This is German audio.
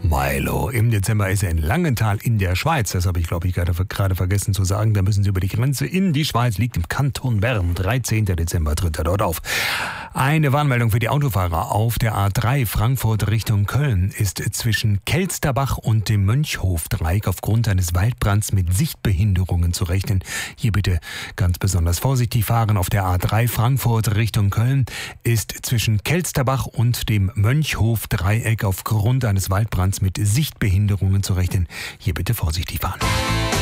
Milo. Im Dezember ist er in Langenthal in der Schweiz. Das habe ich, glaube ich, gerade vergessen zu sagen. Da müssen Sie über die Grenze in die Schweiz. Liegt im Kanton Bern. 13. Dezember tritt er dort auf. Eine Warnmeldung für die Autofahrer. Auf der A3 Frankfurt Richtung Köln ist zwischen Kelsterbach und dem Mönchhof-Dreieck aufgrund eines Waldbrands mit Sichtbehinderungen zu rechnen. Hier bitte ganz besonders vorsichtig fahren. Auf der A3 Frankfurt Richtung Köln ist zwischen Kelsterbach und dem Mönchhof-Dreieck aufgrund eines Waldbrands mit Sichtbehinderungen zu rechnen. Hier bitte vorsichtig fahren.